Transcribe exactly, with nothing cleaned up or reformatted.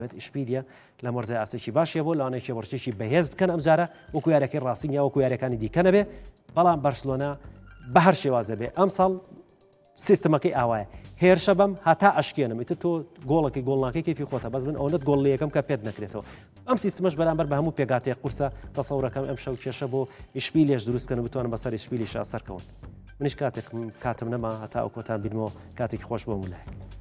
ئیشپیریە لە مەرزای ئاسێکی باشیە بۆ لەوانەیەکی بڕچێکی بەهێز بکەن ئەم جارە وەکو یارەکەی ڕاستینیا وەکو یارەکانی دیکە نەبێ بەڵام بەرسلۆنا بە هەر شێوازە بێ ئەم ساڵ سیستمەکەی ئاوایە هێرشە بەم هەتا ئەشکێنم ئیتر تۆ گۆڵەکەی گۆڵناکەی کەفی خۆتە بەس من ئەوەت گۆڵ یەکەم کە پێت نەکرێتەوە ئەم سیستمەش بەرامبەر بە هەموو پێگاتەیە قورسە تەسەورەکەم ئەم شەو کێشە بۆ ئیشپیلێش دروستکەن و بتوانم بەسەر ئیشپیلیش ئاسەرکەون منیش کاتێک کاتم نەما هەتا ئەو کۆتان بینمەوە کاتێکی خۆش بۆ مولای